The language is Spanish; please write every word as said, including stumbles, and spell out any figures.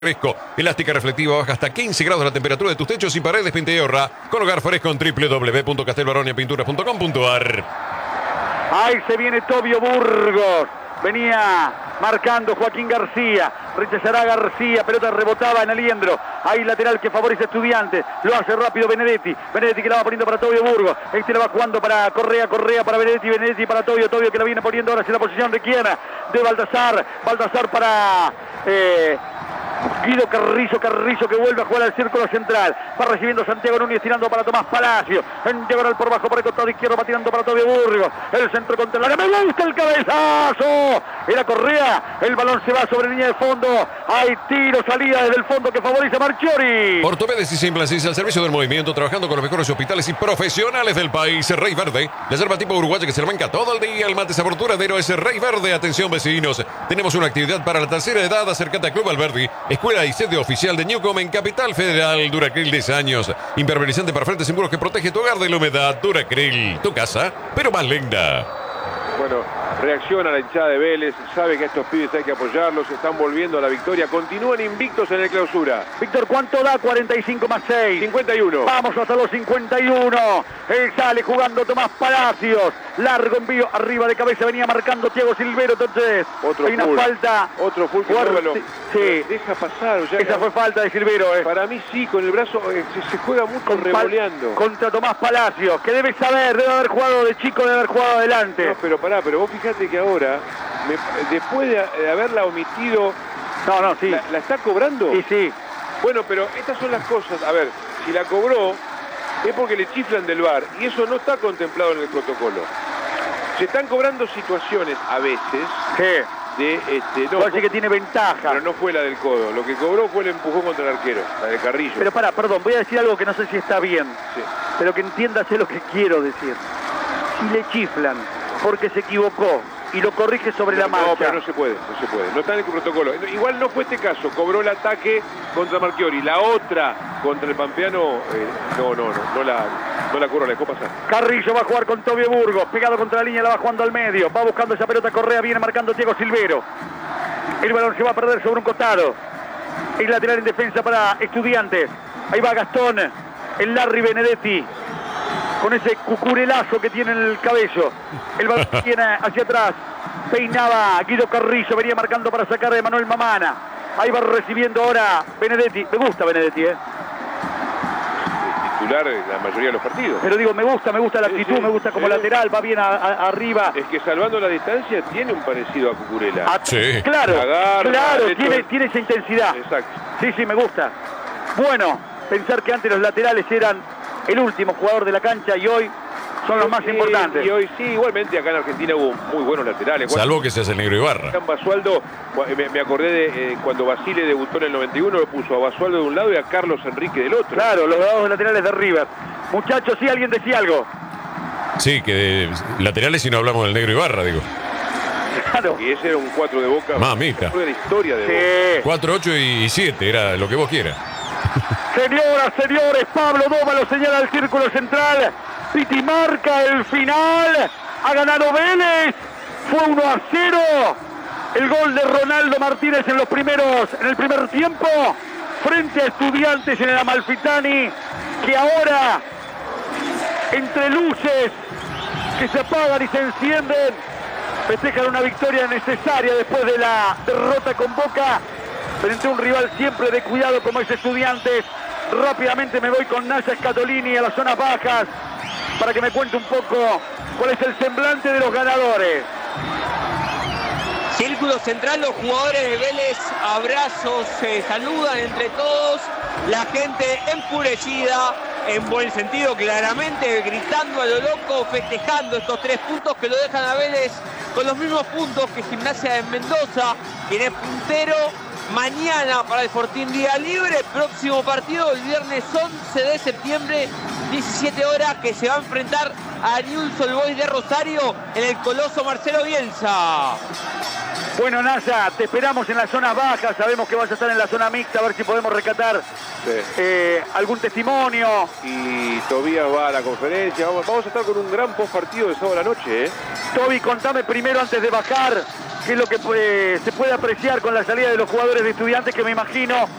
Fresco, elástica reflectiva, baja hasta quince grados la temperatura de tus techos y paredes. Pinta y ahorra con Hogar Fresco en w w w punto castelbaronia pinturas punto com punto a r. Ahí se viene Tobio Burgos. Venía marcando Joaquín García. Rechazará García. Pelota rebotaba en Aliendro. Ahí lateral que favorece a Estudiantes. Lo hace rápido Benedetti. Benedetti que la va poniendo para Tobio Burgos. Este la va jugando para Correa. Correa para Benedetti. Benedetti para Tobio. Tobio que la viene poniendo ahora hacia la posición de quién. De Baltasar. Baltasar para... Eh, Guido Carrizo, Carrizo que vuelve a jugar al círculo central. Va recibiendo Santiago Núñez, tirando para Tomás Palacio. En diagonal por bajo, por el costado izquierdo, va tirando para Tobio Burgos. El centro contra el área. ¡Me gusta el cabezazo! Era Correa. El balón se va sobre línea de fondo. Hay tiro, salida desde el fondo que favorece a Marchiori. Ortopedes y implantes al servicio del movimiento, trabajando con los mejores hospitales y profesionales del país. Rey Verde, la yerba tipo uruguaya que se arranca todo el día. El mate sabor duradero es Rey Verde. Atención vecinos, tenemos una actividad para la tercera edad. Acércate a Club Alberdi, escuela y sede oficial de Newcom en Capital Federal. Duracril diez años, impermeabilizante para frentes y muros que protege tu hogar de la humedad. Duracril, tu casa, pero más linda. Bueno, reacciona la hinchada de Vélez, sabe que a estos pibes hay que apoyarlos, están volviendo a la victoria, continúan invictos en el clausura. Víctor, ¿cuánto da? cuarenta y cinco más seis. cincuenta y uno. Vamos hasta los cincuenta y uno. Él sale jugando Tomás Palacios. Largo envío arriba de cabeza, venía marcando Thiago Silvero, entonces otro hay una full. falta. Otro full que Fuerte, lo, sí. Deja pasar. O sea, esa fue falta de Silvero. Eh. Para mí sí, con el brazo eh, se, se juega mucho con revoleando. Contra Tomás Palacios, que debe saber, debe haber jugado de chico, debe haber jugado adelante. No, pero pará, pero vos fíjate que ahora, me, después de, de haberla omitido, no, no, sí. ¿la, la está cobrando? Sí, sí. Bueno, pero estas son las cosas. A ver, si la cobró, es porque le chiflan del V A R, y eso no está contemplado en el protocolo. Se están cobrando situaciones, a veces, ¿qué? de... Este, no, parece que tiene ventaja. Pero no fue la del codo. Lo que cobró fue el empujón contra el arquero, la de Carrillo. Pero pará, perdón, voy a decir algo que no sé si está bien. Sí. Pero que entiéndase lo que quiero decir. Si le chiflan porque se equivocó y lo corrige sobre no, la marcha. No, pero no se puede, no se puede. No está en el protocolo. Igual no fue este caso. Cobró el ataque contra Marchiori. La otra contra el Pampeano, eh, no, no, no, no la, no la cobró, la dejó pasar. Carrillo va a jugar con Tobio Burgos. Pegado contra la línea, la va jugando al medio. Va buscando esa pelota Correa, viene marcando Thiago Silvero. El balón se va a perder sobre un costado. El lateral en defensa para Estudiantes. Ahí va Gastón. El Larry Benedetti. Con ese cucurelazo que tiene en el cabello. El balón viene hacia atrás. Peinaba Guido Carrillo. Venía marcando para sacar de Manuel Mamana. Ahí va recibiendo ahora Benedetti. Me gusta Benedetti, ¿eh? Titular en la mayoría de los partidos. Pero digo, me gusta, me gusta la actitud, sí, sí, me gusta como sí. lateral. Va bien a, a, arriba. Es que salvando la distancia tiene un parecido a Cucurella. A, sí. Claro, Agarra, claro, tiene, tiene esa intensidad. Exacto. Sí, sí, me gusta. Bueno, pensar que antes los laterales eran el último jugador de la cancha y hoy son los más sí, importantes. Y hoy sí, igualmente acá en Argentina hubo muy buenos laterales. Salvo que seas el Negro Ibarra. Basualdo, me, me acordé de eh, cuando Basile debutó en el noventa y uno, lo puso a Basualdo de un lado y a Carlos Enrique del otro. Claro, los dos laterales de River. Muchachos, sí, alguien decía algo. Sí, que de laterales si no hablamos del Negro Ibarra, digo. Claro. Y ese era un cuatro de Boca. Mamita. Fue la historia de sí. Boca. cuatro, ocho y siete, era lo que vos quieras. Señoras, señores, Pablo Doma lo señala al círculo central. Piti marca el final. Ha ganado Vélez. Fue uno a cero. El gol de Ronaldo Martínez en los primeros, en el primer tiempo. Frente a Estudiantes en el Amalfitani. Que ahora, entre luces que se apagan y se encienden, festejan una victoria necesaria después de la derrota con Boca. Frente a un rival siempre de cuidado como es Estudiantes. Rápidamente me voy con Naya Scatolini a las zonas bajas para que me cuente un poco cuál es el semblante de los ganadores. Círculo central, los jugadores de Vélez, abrazos, se saludan entre todos, la gente enfurecida, en buen sentido claramente, gritando a lo loco, festejando estos tres puntos que lo dejan a Vélez con los mismos puntos que Gimnasia de Mendoza, quien es puntero. Mañana para el Fortín día libre, próximo partido el viernes once de septiembre, diecisiete horas, que se va a enfrentar a Newell's Old Boys de Rosario en el Coloso Marcelo Bielsa. Bueno, Naya, te esperamos en las zonas bajas, sabemos que vas a estar en la zona mixta, a ver si podemos rescatar sí. eh, algún testimonio. Y Tobías va a la conferencia, vamos, vamos a estar con un gran post partido de sábado a la noche. ¿eh? Toby, contame primero antes de bajar, que es lo que puede, se puede apreciar con la salida de los jugadores de Estudiantes, que me imagino